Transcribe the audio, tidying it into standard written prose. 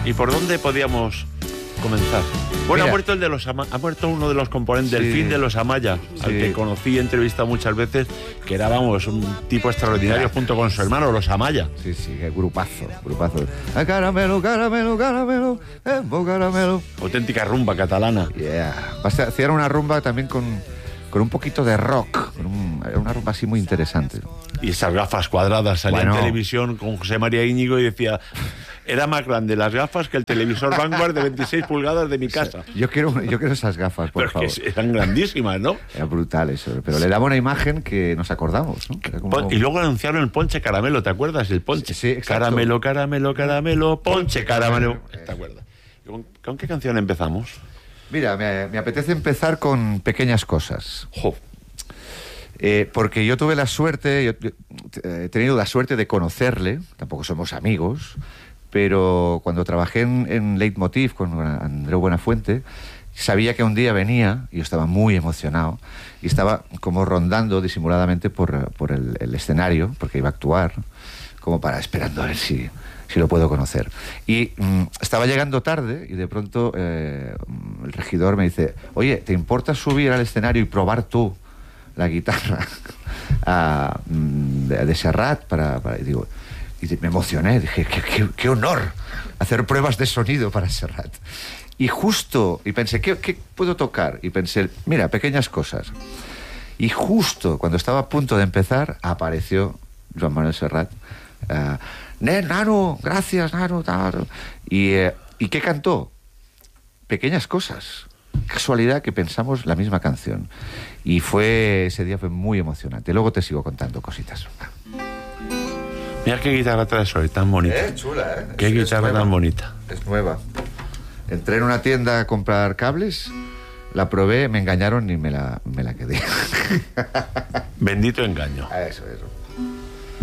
¿Y por dónde podíamos comenzar? Bueno, Mira, ha muerto uno de los componentes del fin de los Amaya, al que conocí y he entrevistado muchas veces, que era, vamos, un tipo extraordinario junto con su hermano, los Amaya. Sí, grupazo. Caramelo, caramelo, caramelo, caramelo. Auténtica rumba catalana. Yeah. Hacían una rumba también con un poquito de rock. Era una rumba así muy interesante. Y esas gafas cuadradas, salía en televisión con José María Íñigo y decía... Era más grande las gafas que el televisor Vanguard de 26 pulgadas de mi casa. Yo quiero esas gafas, por favor. Que eran grandísimas, ¿no? Era brutal eso. Pero le daba una imagen que nos acordamos, ¿no? Y luego anunciaron el ponche caramelo, ¿te acuerdas? El ponche. Sí, exacto. Caramelo, caramelo, caramelo, ponche caramelo. ¿Te acuerdas? ¿Con qué canción empezamos? Mira, me apetece empezar con Pequeñas Cosas. Jo. Porque yo tuve la suerte, he tenido la suerte de conocerle, tampoco somos amigos, pero cuando trabajé en Leitmotiv con Andreu Buenafuente, sabía que un día venía, y yo estaba muy emocionado, y estaba como rondando disimuladamente por el escenario, porque iba a actuar, como esperando a ver si lo puedo conocer. Y estaba llegando tarde, y de pronto el regidor me dice, oye, ¿te importa subir al escenario y probar tú la guitarra de Serrat? Y digo... Y me emocioné, dije, qué honor hacer pruebas de sonido para Serrat. Y pensé, ¿qué puedo tocar? Y pensé, mira, Pequeñas Cosas. Y justo cuando estaba a punto de empezar, apareció Joan Manuel Serrat. Nano, gracias, Nano. ¿Y qué cantó? Pequeñas Cosas. Casualidad que pensamos la misma canción. Y ese día fue muy emocionante. Luego te sigo contando cositas. Mira qué guitarra traes hoy, tan bonita. Chula, Qué guitarra tan bonita. Es nueva. Entré en una tienda a comprar cables, la probé, me engañaron y me la quedé. Bendito engaño. Eso.